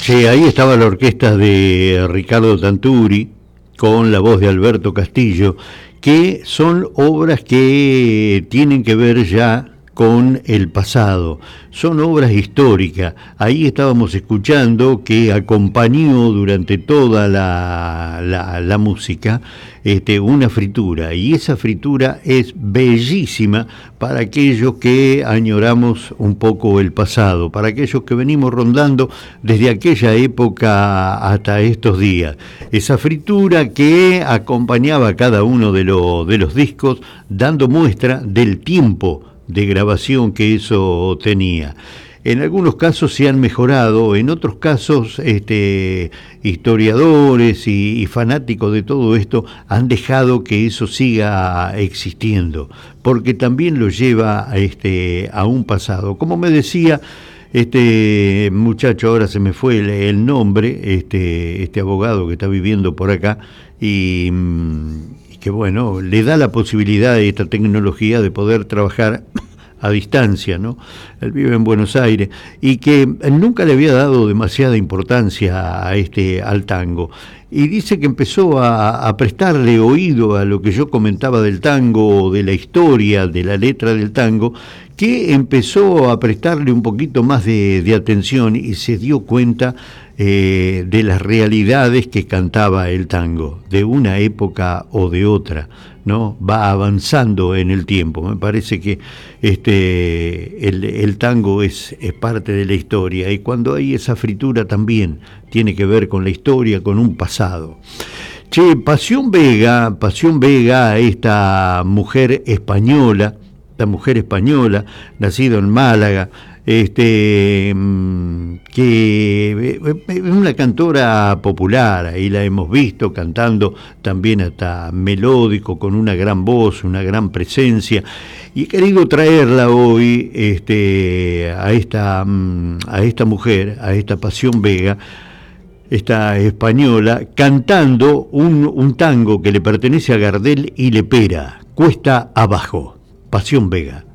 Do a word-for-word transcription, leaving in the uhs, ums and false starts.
Sí, ahí estaba la orquesta de Ricardo Tanturi con la voz de Alberto Castillo, que son obras que tienen que ver ya con el pasado, son obras históricas. Ahí estábamos escuchando que acompañó durante toda la, la, la música este, una fritura, y esa fritura es bellísima para aquellos que añoramos un poco el pasado, para aquellos que venimos rondando desde aquella época hasta estos días. Esa fritura que acompañaba cada uno de, lo, de los discos, dando muestra del tiempo de grabación que eso tenía. En algunos casos se han mejorado, en otros casos este, historiadores y, y fanáticos de todo esto han dejado que eso siga existiendo, porque también lo lleva este, a un pasado. Como me decía este muchacho, ahora se me fue el, el nombre, este, este abogado que está viviendo por acá, y, y que bueno, le da la posibilidad de esta tecnología de poder trabajar a distancia, ¿no? Él vive en Buenos Aires y que nunca le había dado demasiada importancia a este al tango, y dice que empezó a, a prestarle oído a lo que yo comentaba del tango, de la historia, de la letra del tango, que empezó a prestarle un poquito más de, de atención y se dio cuenta eh, de las realidades que cantaba el tango, de una época o de otra, ¿no? Va avanzando en el tiempo. Me parece que este el, el tango es, es parte de la historia, y cuando hay esa fritura también tiene que ver con la historia, con un pasado. Che, Pasión Vega, Pasión Vega, esta mujer española, esta mujer española, nacida en Málaga, este que es una cantora popular, ahí la hemos visto cantando también hasta melódico, con una gran voz, una gran presencia, y he querido traerla hoy este, a, esta, a esta mujer, a esta Pasión Vega, esta española, cantando un, un tango que le pertenece a Gardel y Lepera, Cuesta Abajo. Pasión Vega.